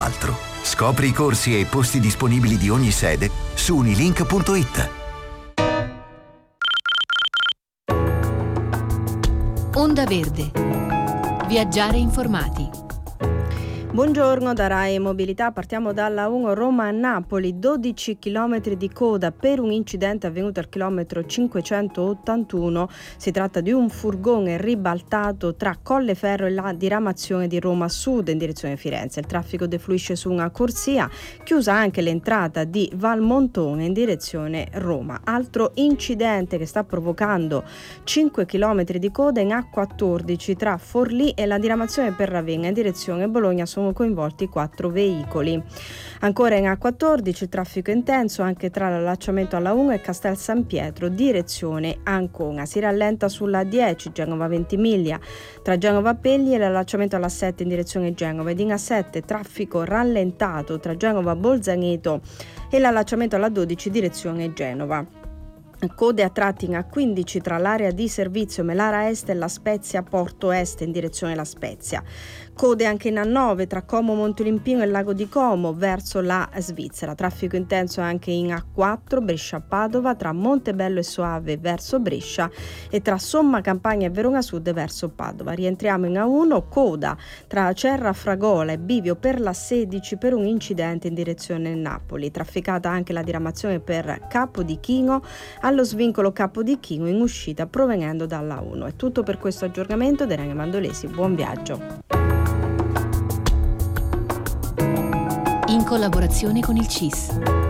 altro. Scopri i corsi e i posti disponibili di ogni sede su unilink.it. Onda Verde. Viaggiare informati. Buongiorno da Rai Mobilità, partiamo dalla 1 Roma-Napoli, 12 km di coda per un incidente avvenuto al chilometro 581, si tratta di un furgone ribaltato tra Colleferro e la diramazione di Roma Sud in direzione Firenze. Il traffico defluisce su una corsia, chiusa anche l'entrata di Valmontone in direzione Roma. Altro incidente che sta provocando 5 km di coda in A14 tra Forlì e la diramazione per Ravenna in direzione Bologna. Sono coinvolti 4 veicoli. Ancora in A14 il traffico intenso anche tra l'allacciamento alla 1 e Castel San Pietro direzione Ancona. Si rallenta sulla 10 Genova Ventimiglia tra Genova Pegli e l'allacciamento alla 7 in direzione Genova, ed in A7 traffico rallentato tra Genova Bolzaneto e l'allacciamento alla 12 direzione Genova. Code a tratti in A15 tra l'area di servizio Melara Est e La Spezia Porto Est in direzione La Spezia. Code anche in A9 tra Como Montolimpino e Lago di Como verso la Svizzera. Traffico intenso anche in A4 Brescia-Padova tra Montebello e Soave verso Brescia e tra Somma Campagna e Verona Sud verso Padova. Rientriamo in A1, coda tra Cerra Fragola e Bivio per la 16 per un incidente in direzione Napoli. Trafficata anche la diramazione per Capo di Chino allo svincolo Capo di Chino in uscita provenendo dalla 1. È tutto per questo aggiornamento. Da Irene Mandolesi, buon viaggio. In collaborazione con il CIS.